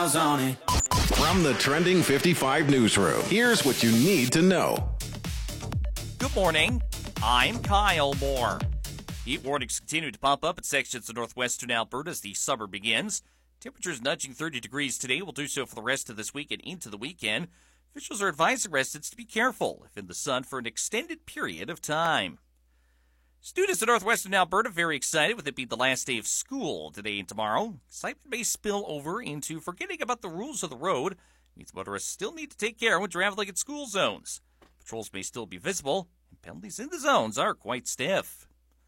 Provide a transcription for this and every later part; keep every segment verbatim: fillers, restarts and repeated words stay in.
miles on it. From the Trending fifty-five newsroom, here's what you need to know. Good morning. I'm Kyle Moore. Heat warnings continue to pop up in sections of northwestern Alberta as the summer begins. Temperatures nudging thirty degrees today will do so for the rest of this week and into the weekend. Officials are advising residents to be careful if in the sun for an extended period of time. Students in northwestern Alberta very excited with it being the last day of school today and tomorrow. Excitement may spill over into forgetting about the rules of the road. It means motorists still need to take care when traveling in school zones. Patrols may still be visible, and penalties in the zones are quite stiff.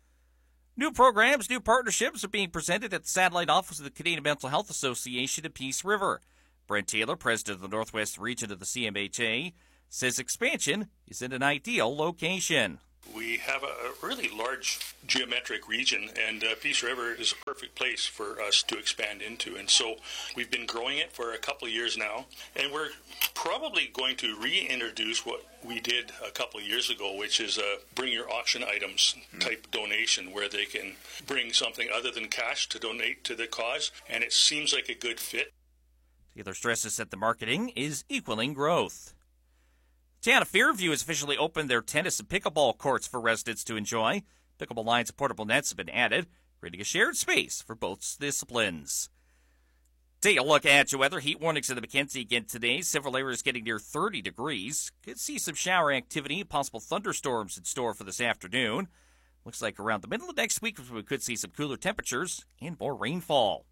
New programs, new partnerships are being presented at the satellite office of the Canadian Mental Health Association at Peace River. Brent Taylor, president of the Northwest region of the C M H A, says expansion is in an ideal location. We have a really large geometric region, and uh, Peace River is a perfect place for us to expand into. And so we've been growing it for a couple of years now, and we're probably going to reintroduce what we did a couple of years ago, which is a bring your auction items type donation, where they can bring something other than cash to donate to the cause, and it seems like a good fit. Taylor stresses that the marketing is equaling growth. Town of Fairview has officially opened their tennis and pickleball courts for residents to enjoy. Pickleball lines and portable nets have been added, creating a shared space for both disciplines. Take a look at your weather. Heat warnings in the Mackenzie again today. Several areas getting near thirty degrees. Could see some shower activity, possible thunderstorms in store for this afternoon. Looks like around the middle of next week we could see some cooler temperatures and more rainfall.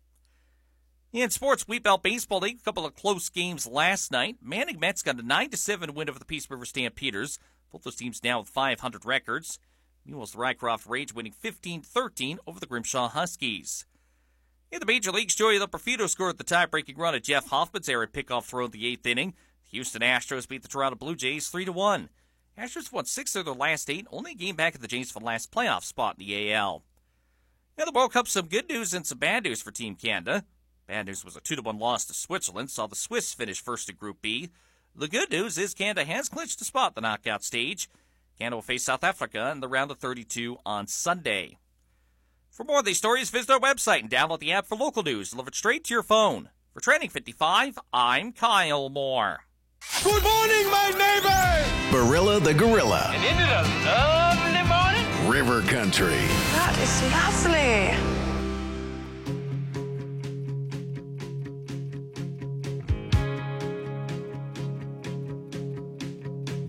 In sports, Wheat Belt Baseball League, a couple of close games last night. Manning Mets got a nine to seven win over the Peace River Stampeders. Both those teams now with five hundred records. Meanwhile, the Rycroft Rage winning fifteen thirteen over the Grimshaw Huskies. In the major leagues, Joey Loperfido scored the tie-breaking run at Jeff Hoffman's errant pickoff throw in the eighth inning. The Houston Astros beat the Toronto Blue Jays three to one. Astros won six of their last eight, only a game back of the Jays for the last playoff spot in the A L. In the World Cup, some good news and some bad news for Team Canada. Bad news was a two to one loss to Switzerland, saw the Swiss finish first in Group B. The good news is Canada has clinched a spot at the knockout stage. Canada will face South Africa in the round of thirty-two on Sunday. For more of these stories, visit our website and download the app for local news delivered straight to your phone. For Trending fifty-five, I'm Kyle Moore. Good morning, my neighbor! Barilla the Gorilla. And isn't it a lovely morning? River Country. That is lovely.